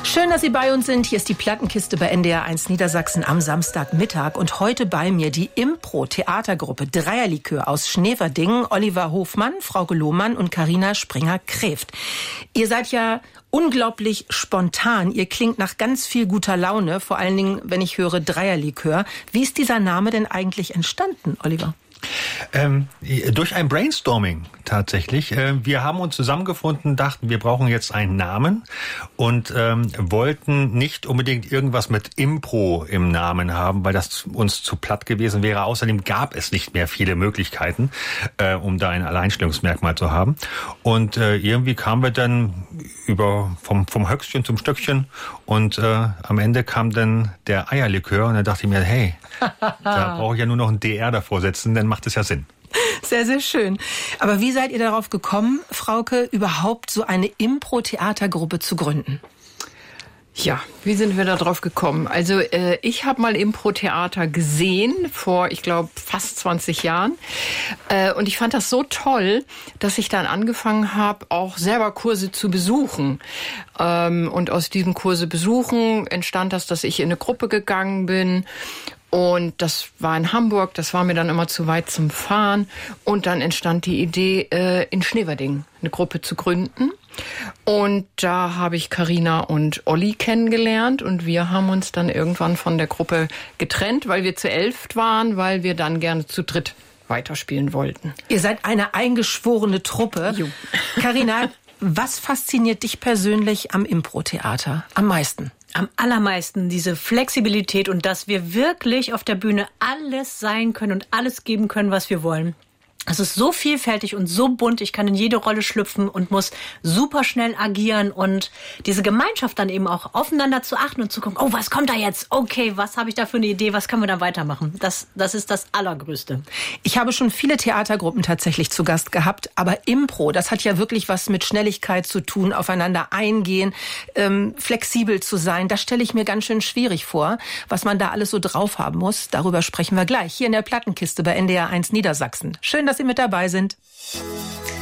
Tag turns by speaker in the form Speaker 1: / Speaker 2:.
Speaker 1: Schön, dass Sie bei uns sind. Hier ist die Plattenkiste bei NDR 1 Niedersachsen am Samstagmittag. Und heute bei mir die Impro-Theatergruppe Dreierlikör aus Schneverdingen. Oliver Hofmann, Frauke Lohmann und Carina Springer-Kreft. Ihr seid ja unglaublich spontan. Ihr klingt nach ganz viel guter Laune. Vor allen Dingen, wenn ich höre Dreierlikör. Wie ist dieser Name denn eigentlich entstanden, Oliver?
Speaker 2: Durch ein Brainstorming tatsächlich. Wir haben uns zusammengefunden, dachten, wir brauchen jetzt einen Namen und wollten nicht unbedingt irgendwas mit Impro im Namen haben, weil das uns zu platt gewesen wäre. Außerdem gab es nicht mehr viele Möglichkeiten, um da ein Alleinstellungsmerkmal zu haben. Und irgendwie kamen wir dann vom Höchstchen zum Stöckchen und am Ende kam dann der Eierlikör und da dachte ich mir, hey, da brauche ich ja nur noch ein DR davor setzen, dann macht es ja Sinn.
Speaker 1: Sehr, sehr schön. Aber wie seid ihr darauf gekommen, Frauke, überhaupt so eine Impro-Theatergruppe zu gründen?
Speaker 3: Ja, wie sind wir da drauf gekommen? Also ich habe mal Impro-Theater gesehen vor, ich glaube, fast 20 Jahren. Und ich fand das so toll, dass ich dann angefangen habe, auch selber Kurse zu besuchen. Und aus diesen Kurse besuchen entstand das, dass ich in eine Gruppe gegangen bin. Und das war in Hamburg, das war mir dann immer zu weit zum Fahren. Und dann entstand die Idee, in Schneverdingen eine Gruppe zu gründen. Und da habe ich Carina und Olli kennengelernt. Und wir haben uns dann irgendwann von der Gruppe getrennt, weil wir zu 11 waren, weil wir dann gerne zu dritt weiterspielen wollten.
Speaker 1: Ihr seid eine eingeschworene Truppe. Carina, was fasziniert dich persönlich am Impro-Theater am meisten?
Speaker 4: Am allermeisten diese Flexibilität und dass wir wirklich auf der Bühne alles sein können und alles geben können, was wir wollen. Es ist so vielfältig und so bunt, ich kann in jede Rolle schlüpfen und muss super schnell agieren und diese Gemeinschaft dann eben auch aufeinander zu achten und zu gucken, oh, was kommt da jetzt? Okay, was habe ich da für eine Idee? Was können wir da weitermachen? Das ist das Allergrößte.
Speaker 1: Ich habe schon viele Theatergruppen tatsächlich zu Gast gehabt, aber Impro, das hat ja wirklich was mit Schnelligkeit zu tun, aufeinander eingehen, flexibel zu sein. Das stelle ich mir ganz schön schwierig vor, was man da alles so drauf haben muss. Darüber sprechen wir gleich hier in der Plattenkiste bei NDR 1 Niedersachsen. Schön, dass Sie mit dabei sind.